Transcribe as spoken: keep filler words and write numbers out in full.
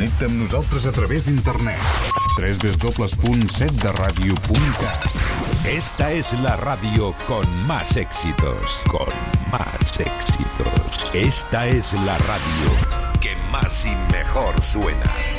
Connecta amb nosaltres a través d'internet. doble u doble u doble u punt set de ràdio punt cat. Esta es la radio con más éxitos, con más éxitos. Esta es la radio que más y mejor suena.